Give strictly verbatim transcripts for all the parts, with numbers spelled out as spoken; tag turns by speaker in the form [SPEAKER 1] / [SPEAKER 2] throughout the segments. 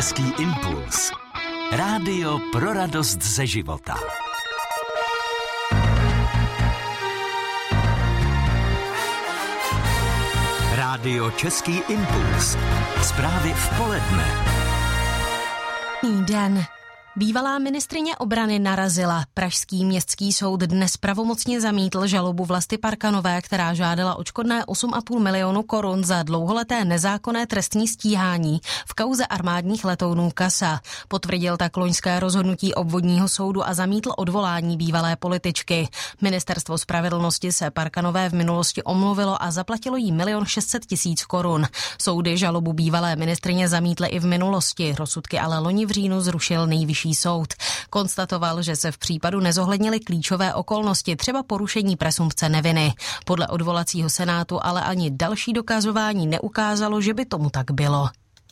[SPEAKER 1] Český impuls. Rádio pro radost ze života. Rádio Český impuls. Zprávy v poledne.
[SPEAKER 2] Dobrý den. Bývalá ministryně obrany narazila. Pražský městský soud dnes pravomocně zamítl žalobu Vlasty Parkanové, která žádala odškodné osm a půl milionu korun za dlouholeté nezákonné trestní stíhání v kauze armádních letounů Casa. Potvrdil tak loňské rozhodnutí obvodního soudu a zamítl odvolání bývalé političky. Ministerstvo spravedlnosti se Parkanové v minulosti omluvilo a zaplatilo jí milion šest set tisíc korun. Soudy žalobu bývalé ministryně zamítly i v minulosti. Rozsudky ale loni v říjnu zrušil Nejvyšší soud. Konstatoval, že se v případu nezohlednily klíčové okolnosti, třeba porušení presumpce neviny. Podle odvolacího senátu ale ani další dokazování neukázalo, že by tomu tak bylo.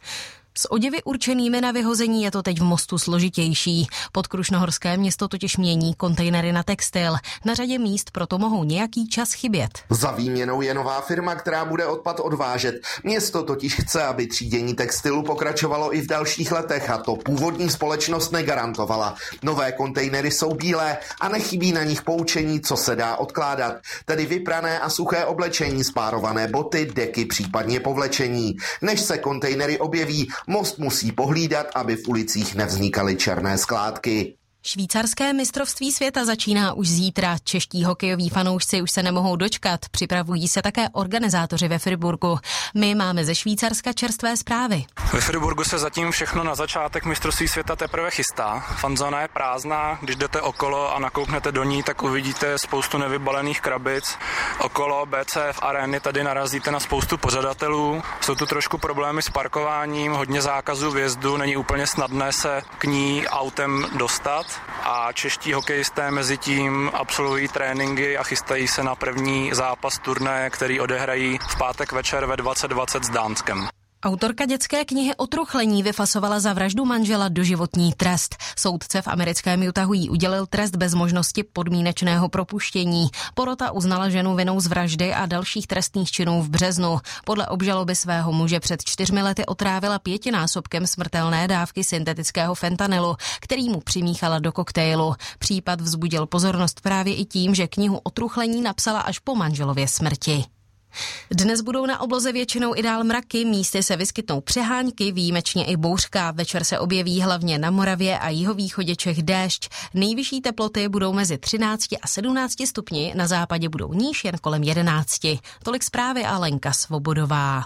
[SPEAKER 2] S oděvy určenými na vyhození je to teď v Mostu složitější. Podkrušnohorské město totiž mění kontejnery na textil. Na řadě míst proto mohou nějaký čas chybět.
[SPEAKER 3] Za výměnou je nová firma, která bude odpad odvážet. Město totiž chce, aby třídění textilu pokračovalo i v dalších letech a to původní společnost negarantovala. Nové kontejnery jsou bílé a nechybí na nich poučení, co se dá odkládat. Tedy vyprané a suché oblečení, spárované boty, deky, případně povlečení. Než se kontejnery objeví, Most musí pohlídat, aby v ulicích nevznikaly černé skládky.
[SPEAKER 2] Švýcarské mistrovství světa začíná už zítra. Čeští hokejoví fanoušci už se nemohou dočkat. Připravují se také organizátoři ve Friburgu. My máme ze Švýcarska čerstvé zprávy.
[SPEAKER 4] Ve Friburgu se zatím všechno na začátek mistrovství světa teprve chystá. Fanzóna je prázdná, když jdete okolo a nakouknete do ní, tak uvidíte spoustu nevybalených krabic. Okolo bé cé ef arény tady narazíte na spoustu pořadatelů. Jsou tu trošku problémy s parkováním, hodně zákazů vjezdu, není úplně snadné se k ní autem dostat. A čeští hokejisté mezi tím absolvují tréninky a chystají se na první zápas turnaje, který odehrají v pátek večer ve dvacet dvacet s Dánskem.
[SPEAKER 2] Autorka dětské knihy O truchlení vyfasovala za vraždu manžela doživotní trest. Soudce v americkém Utahu jí udělil trest bez možnosti podmínečného propuštění. Porota uznala ženu vinou z vraždy a dalších trestných činů v březnu. Podle obžaloby svého muže před čtyřmi lety otrávila pětinásobkem smrtelné dávky syntetického fentanylu, který mu přimíchala do koktejlu. Případ vzbudil pozornost právě i tím, že knihu O truchlení napsala až po manželově smrti. Dnes budou na obloze většinou i dál mraky, místy se vyskytnou přehánky, výjimečně i bouřka. Večer se objeví hlavně na Moravě a jihovýchodě Čech déšť. Nejvyšší teploty budou mezi třinácti a sedmnácti stupni, na západě budou níž jen kolem jedenácti. Tolik zprávy a Lenka Svobodová.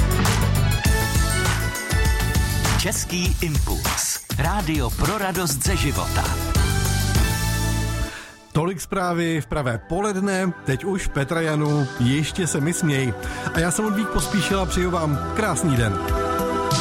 [SPEAKER 1] Český impuls. Rádio pro radost ze života.
[SPEAKER 5] Tolik zprávy v pravé poledne, teď už Petra Janu, ještě se mi směj. A já jsem Ludvík Pospíšil a přeju vám krásný den.